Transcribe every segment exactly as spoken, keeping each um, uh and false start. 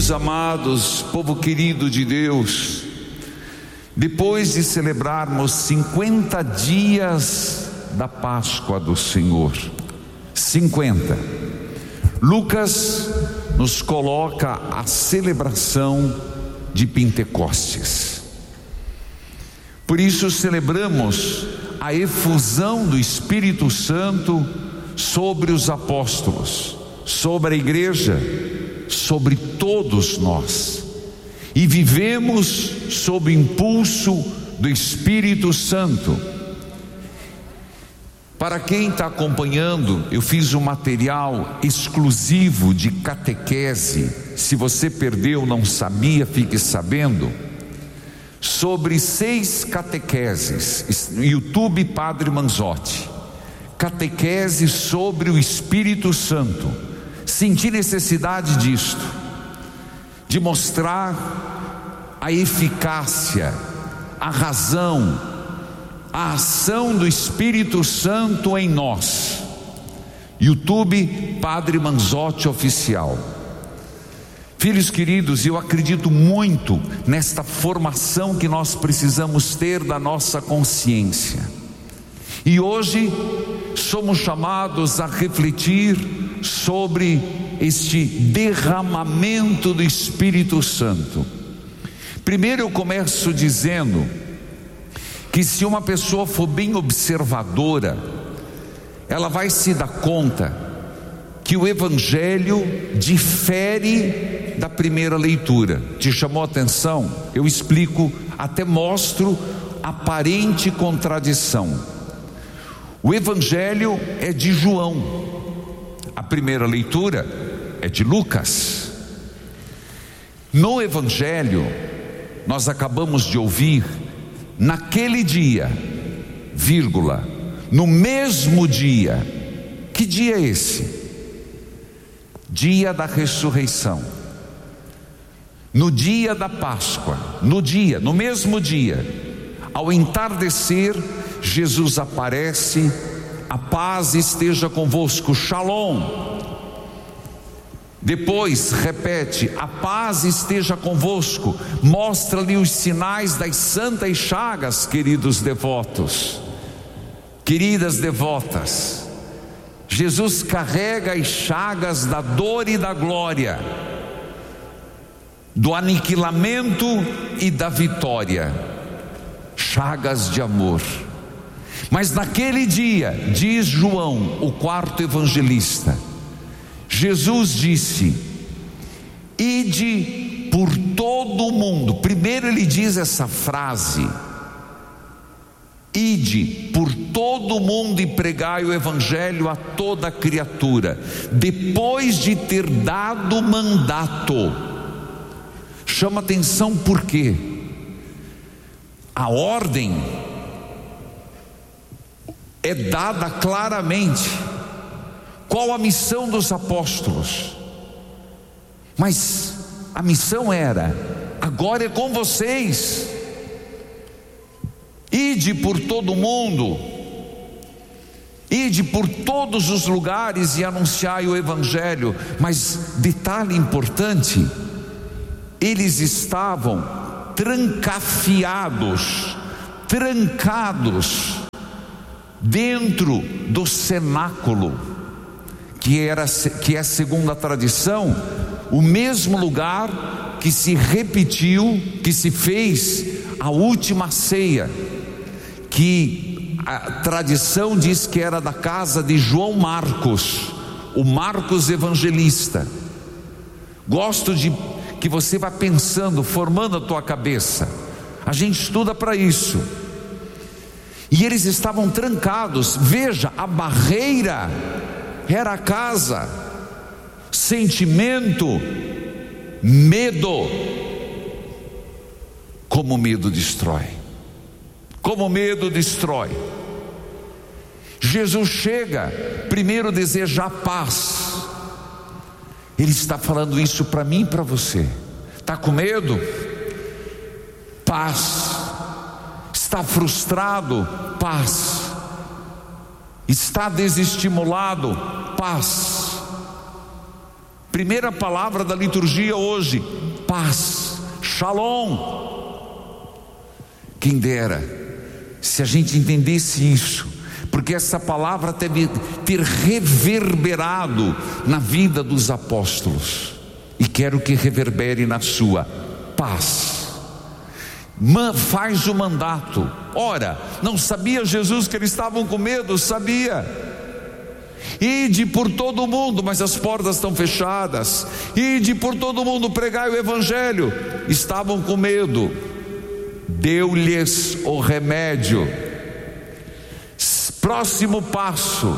Filhos amados, povo querido de Deus, depois de celebrarmos cinquenta dias da Páscoa do Senhor, cinquenta, Lucas nos coloca a celebração de Pentecostes. Por isso celebramos a efusão do Espírito Santo sobre os apóstolos, sobre a igreja, sobre todos nós, e vivemos sob o impulso do Espírito Santo. Para quem está acompanhando, eu fiz um material exclusivo de catequese. Se você perdeu, não sabia, fique sabendo, sobre seis catequeses, YouTube Padre Manzotti, catequese sobre o Espírito Santo. Senti necessidade disto, de mostrar a eficácia, a razão, a ação do Espírito Santo em nós. YouTube Padre Manzotti Oficial. Filhos queridos, eu acredito muito nesta formação que nós precisamos ter da nossa consciência. E hoje somos chamados a refletir sobre este derramamento do Espírito Santo. Primeiro eu começo dizendo que se uma pessoa for bem observadora, ela vai se dar conta que o Evangelho difere da primeira leitura. Te chamou a atenção? Eu explico, até mostro aparente contradição. O Evangelho é de João, a primeira leitura é de Lucas. No Evangelho, nós acabamos de ouvir, naquele dia, vírgula, no mesmo dia. Que dia é esse? Dia da ressurreição. No dia da Páscoa, no dia, no mesmo dia, ao entardecer, Jesus aparece: a paz esteja convosco, Shalom. Depois repete: a paz esteja convosco. Mostra-lhe os sinais das santas chagas, queridos devotos, queridas devotas. Jesus carrega as chagas da dor e da glória, do aniquilamento e da vitória, chagas de amor. Mas naquele dia, diz João, o quarto evangelista, Jesus disse: ide por todo o mundo. Primeiro ele diz essa frase: ide por todo o mundo e pregai o Evangelho a toda criatura. Depois de ter dado mandato, chama atenção porque a ordem é dada claramente. Qual a missão dos apóstolos? Mas a missão era: agora é com vocês, ide por todo o mundo, ide por todos os lugares e anunciai o Evangelho. Mas detalhe importante, eles estavam trancafiados, trancados dentro do cenáculo, que era, que é segundo a tradição, o mesmo lugar que se repetiu, que se fez a última ceia, que a tradição diz que era da casa de João Marcos, o Marcos evangelista. Gosto de que você vá pensando, formando a tua cabeça. A gente estuda para isso. E eles estavam trancados. Veja, a barreira era a casa, sentimento, medo. Como o medo destrói, como o medo destrói. Jesus chega, primeiro deseja a paz. Ele está falando isso para mim e para você. Está com medo? Paz. Está frustrado? Paz. Está desestimulado? Paz. Primeira palavra da liturgia hoje: paz, shalom. Quem dera se a gente entendesse isso, porque essa palavra deve ter reverberado na vida dos apóstolos, e quero que reverbere na sua. Paz. Faz o mandato. Ora, não sabia Jesus que eles estavam com medo? Sabia. Ide por todo o mundo, mas as portas estão fechadas. Ide por todo o mundo, pregai o evangelho. Estavam com medo. Deu-lhes o remédio. Próximo passo: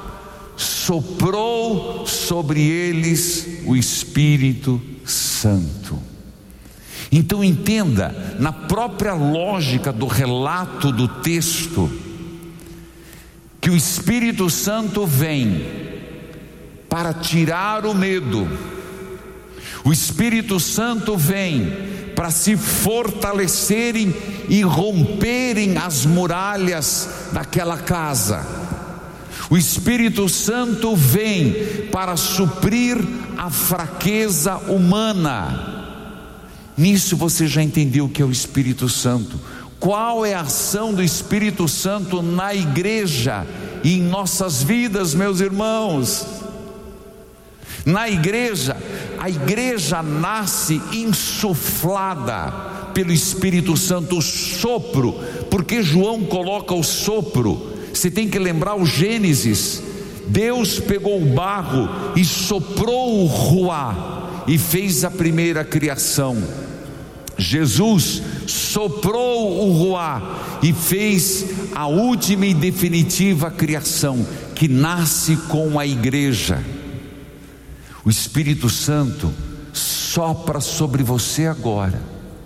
soprou sobre eles o Espírito Santo. Então entenda, na própria lógica do relato do texto, que o Espírito Santo vem para tirar o medo. O Espírito Santo vem para se fortalecerem e romperem as muralhas daquela casa. O Espírito Santo vem para suprir a fraqueza humana. Nisso você já entendeu o que é o Espírito Santo. Qual é a ação do Espírito Santo na igreja e em nossas vidas, meus irmãos? Na igreja, a igreja nasce insuflada pelo Espírito Santo, o sopro, porque João coloca o sopro. Você tem que lembrar o Gênesis. Deus pegou o barro e soprou o ruá e fez a primeira criação. Jesus soprou o ruá e fez a última e definitiva criação, que nasce com a igreja. O Espírito Santo sopra sobre você agora.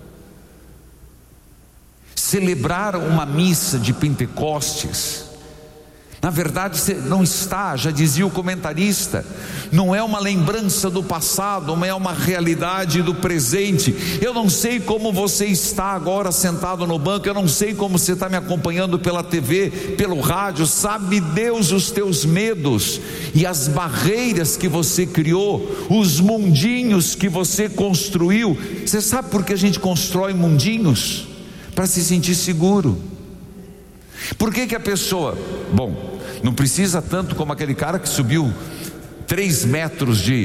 Celebrar uma missa de Pentecostes, na verdade não está, já dizia o comentarista, não é uma lembrança do passado, não é uma realidade do presente. Eu não sei como você está agora sentado no banco, eu não sei como você está me acompanhando pela T V, pelo rádio. Sabe Deus os teus medos e as barreiras que você criou, os mundinhos que você construiu. Você sabe por que a gente constrói mundinhos? Para se sentir seguro. Por que que a pessoa, bom, não precisa tanto como aquele cara que subiu três metros de,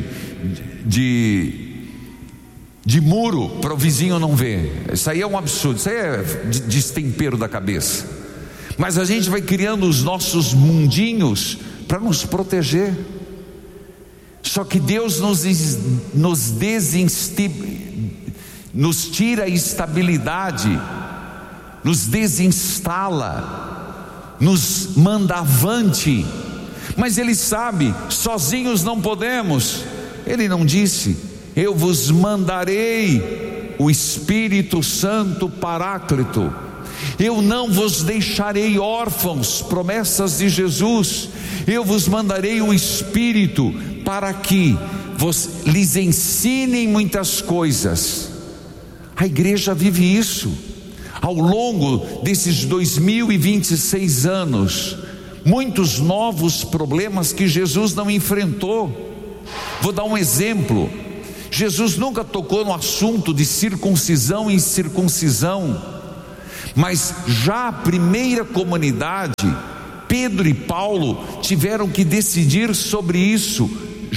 de, de muro para o vizinho não ver. Isso aí é um absurdo, isso aí é destempero da cabeça. Mas a gente vai criando os nossos mundinhos para nos proteger. Só que Deus nos, nos desinsti, nos tira a estabilidade, nos desinstala, nos manda avante. Mas Ele sabe, sozinhos não podemos. Ele não disse: eu vos mandarei o Espírito Santo Paráclito, eu não vos deixarei órfãos, promessas de Jesus. Eu vos mandarei o Espírito para que vos, lhes ensinem muitas coisas. A igreja vive isso. Ao longo desses dois mil e vinte e seis anos, muitos novos problemas que Jesus não enfrentou. Vou dar um exemplo. Jesus nunca tocou no assunto de circuncisão e incircuncisão, mas já a primeira comunidade, Pedro e Paulo, tiveram que decidir sobre isso.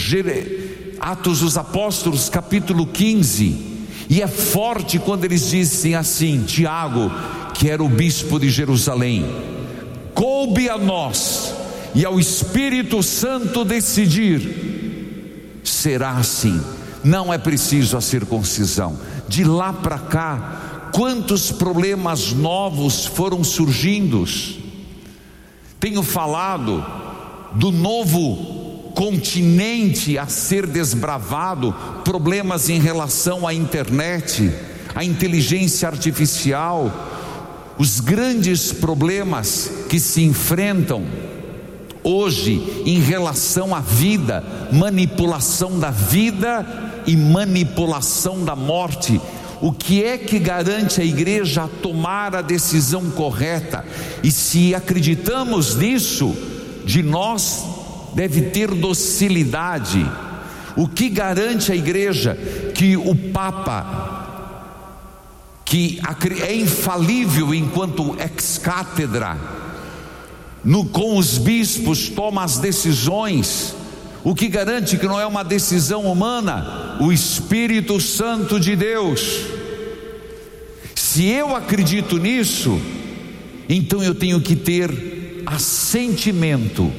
Atos dos Apóstolos, capítulo quinze. E é forte quando eles dizem assim: Tiago, que era o bispo de Jerusalém, coube a nós e ao Espírito Santo decidir, será assim, não é preciso a circuncisão. De lá para cá, quantos problemas novos foram surgindo. Tenho falado do novo continente a ser desbravado, problemas em relação à internet, à inteligência artificial, os grandes problemas que se enfrentam hoje em relação à vida, manipulação da vida e manipulação da morte. O que é que garante a igreja a tomar a decisão correta? E se acreditamos nisso, de nós deve ter docilidade. O que garante a igreja que o Papa, que é infalível enquanto ex-cátedra, no, com os bispos toma as decisões? O que garante que não é uma decisão humana? O Espírito Santo de Deus. Se eu acredito nisso, então eu tenho que ter assentimento,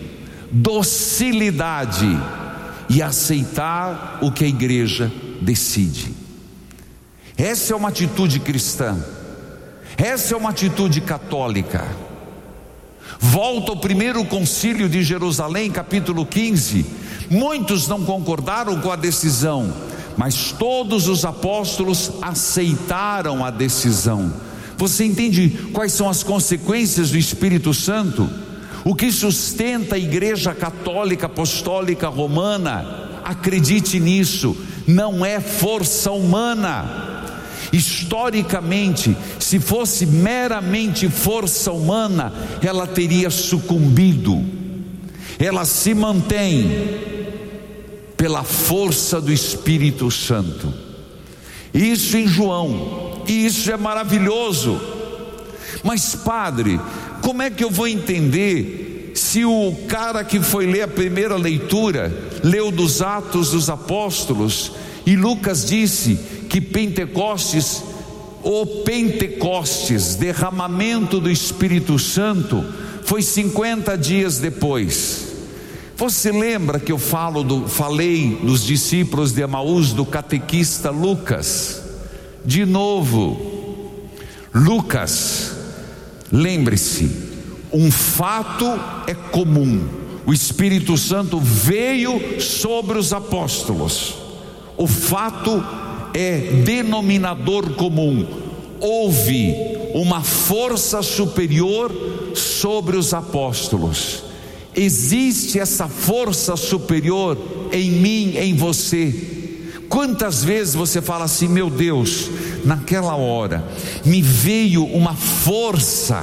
docilidade e aceitar o que a igreja decide. Essa é uma atitude cristã, essa é uma atitude católica. Volta ao primeiro concílio de Jerusalém, capítulo quinze. Muitos não concordaram com a decisão, mas todos os apóstolos aceitaram a decisão. Você entende quais são as consequências do Espírito Santo? O que sustenta a Igreja Católica Apostólica Romana? Acredite nisso, não é força humana. Historicamente, se fosse meramente força humana, ela teria sucumbido. Ela se mantém pela força do Espírito Santo. Isso em João, e isso é maravilhoso. Mas padre, como é que eu vou entender se o cara que foi ler a primeira leitura leu dos Atos dos Apóstolos e Lucas disse que Pentecostes, o Pentecostes, derramamento do Espírito Santo, foi cinquenta dias depois? Você lembra que eu falo do, falei dos discípulos de Emaús, do catequista Lucas? De novo, Lucas, lembre-se, um fato é comum: o Espírito Santo veio sobre os apóstolos. O fato é denominador comum. Houve uma força superior sobre os apóstolos. Existe essa força superior em mim, em você. Quantas vezes você fala assim: meu Deus, naquela hora me veio uma força.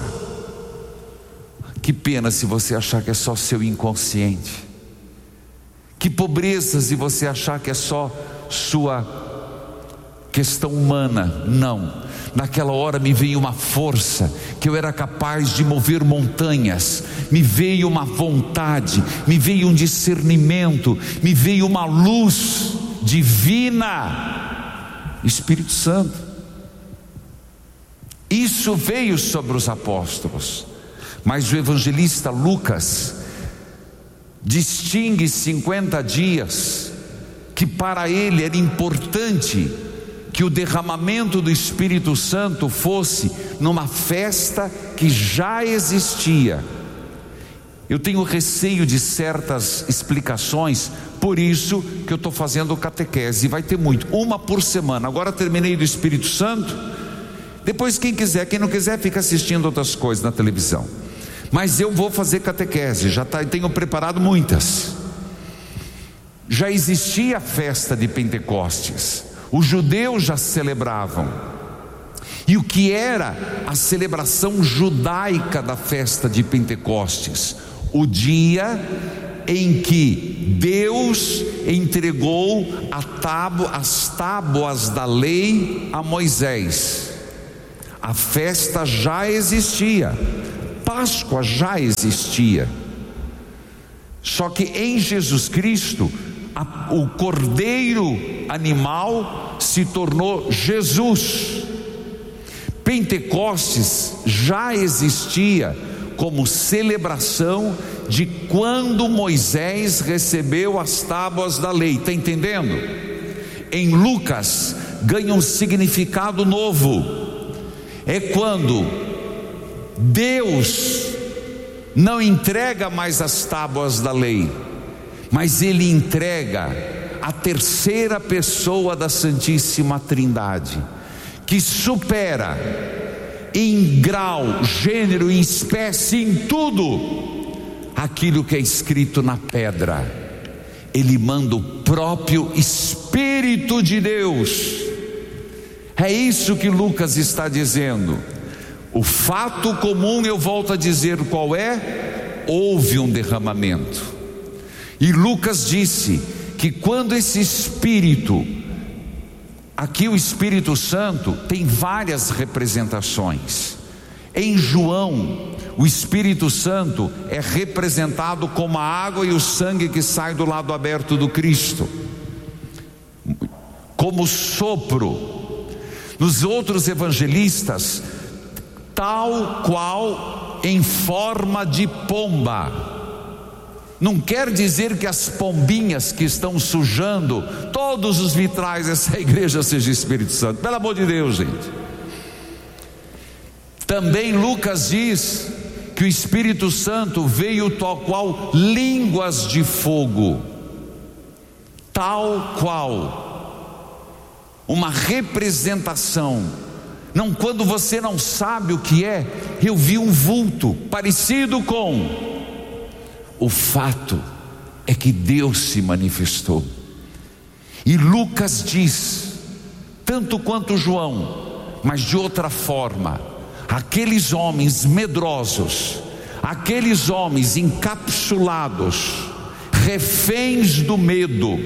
Que pena se você achar que é só seu inconsciente. Que pobreza se você achar que é só sua questão humana. Não, naquela hora me veio uma força que eu era capaz de mover montanhas, me veio uma vontade, me veio um discernimento, me veio uma luz divina, Espírito Santo. Isso veio sobre os apóstolos. Mas o evangelista Lucas distingue cinquenta dias, que para ele era importante que o derramamento do Espírito Santo fosse numa festa que já existia. Eu tenho receio de certas explicações, por isso que eu estou fazendo catequese, e vai ter muito, uma por semana. Agora terminei do Espírito Santo, depois quem quiser, quem não quiser fica assistindo outras coisas na televisão. Mas eu vou fazer catequese, já tá, tenho preparado muitas. Já existia a festa de Pentecostes, os judeus já celebravam. E o que era a celebração judaica da festa de Pentecostes? O dia em que Deus entregou a tábua, as tábuas da lei a Moisés. A festa já existia, Páscoa já existia. Só que em Jesus Cristo, a, o cordeiro animal se tornou Jesus. Pentecostes já existia como celebração de quando Moisés recebeu as tábuas da lei. Está entendendo? Em Lucas ganha um significado novo. É quando Deus não entrega mais as tábuas da lei, mas Ele entrega a terceira pessoa da Santíssima Trindade, que supera em grau, gênero, em espécie, em tudo, aquilo que é escrito na pedra. Ele manda o próprio Espírito de Deus. É isso que Lucas está dizendo. O fato comum, eu volto a dizer qual é: houve um derramamento. E Lucas disse que quando esse Espírito, aqui o Espírito Santo tem várias representações. Em João, o Espírito Santo é representado como a água e o sangue que sai do lado aberto do Cristo, como sopro. Nos outros evangelistas, tal qual em forma de pomba. Não quer dizer que as pombinhas que estão sujando todos os vitrais dessa igreja seja Espírito Santo, pelo amor de Deus, gente. Também Lucas diz que o Espírito Santo veio tal qual línguas de fogo, tal qual, uma representação. Não, quando você não sabe o que é, eu vi um vulto parecido com. O fato é que Deus se manifestou. E Lucas diz, tanto quanto João, mas de outra forma, aqueles homens medrosos, aqueles homens encapsulados, reféns do medo,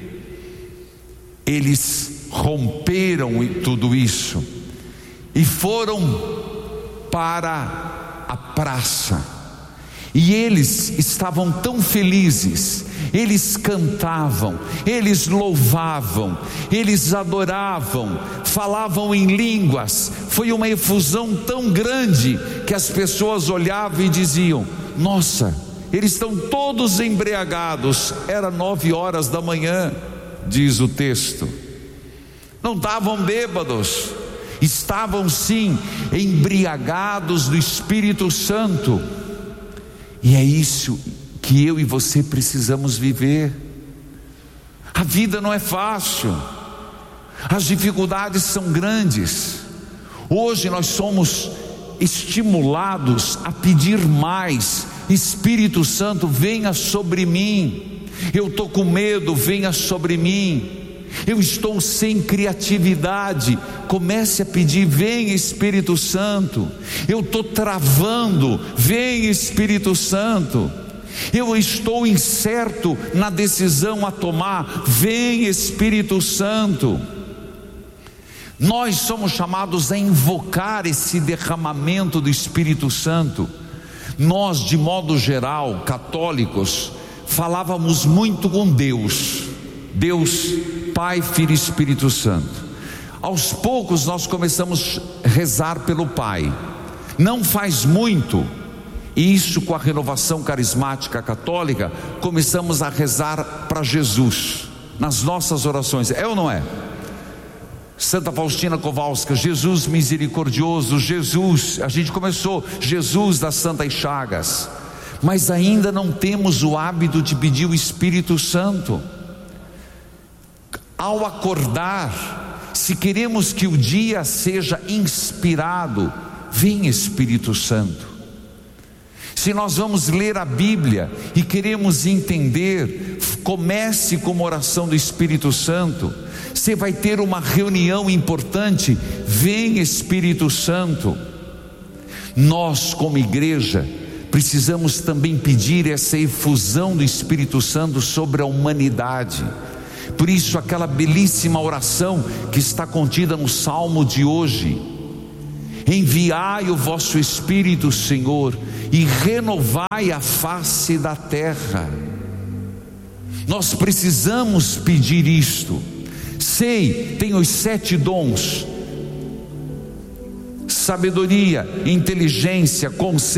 eles romperam tudo isso e foram para a praça. E eles estavam tão felizes, eles cantavam, eles louvavam, eles adoravam, falavam em línguas. Foi uma efusão tão grande que as pessoas olhavam e diziam: nossa, eles estão todos embriagados. Era nove horas da manhã, diz o texto. Não estavam bêbados, estavam sim embriagados do Espírito Santo. E é isso que eu e você precisamos viver. A vida não é fácil, as dificuldades são grandes. Hoje nós somos estimulados a pedir mais. Espírito Santo, venha sobre mim. Eu estou com medo, venha sobre mim. Eu estou sem criatividade, comece a pedir: vem Espírito Santo. Eu estou travando, vem Espírito Santo. Eu estou incerto na decisão a tomar, vem Espírito Santo. Nós somos chamados a invocar esse derramamento do Espírito Santo. Nós, de modo geral, católicos, falávamos muito com Deus, Deus Pai, Filho e Espírito Santo. Aos poucos nós começamos a rezar pelo Pai. Não faz muito, e isso com a renovação carismática católica, começamos a rezar para Jesus nas nossas orações, é ou não é? Santa Faustina Kowalska, Jesus misericordioso, Jesus, a gente começou, Jesus das Santas Chagas, mas ainda não temos o hábito de pedir o Espírito Santo. Ao acordar, se queremos que o dia seja inspirado, vem Espírito Santo. Se nós vamos ler a Bíblia e queremos entender, comece com uma oração do Espírito Santo. Você vai ter uma reunião importante, vem Espírito Santo. Nós, como igreja, precisamos também pedir essa efusão do Espírito Santo sobre a humanidade. Por isso, aquela belíssima oração que está contida no Salmo de hoje: enviai o vosso Espírito, Senhor, e renovai a face da terra. Nós precisamos pedir isto. Sei, tem os sete dons: sabedoria, inteligência, conselho,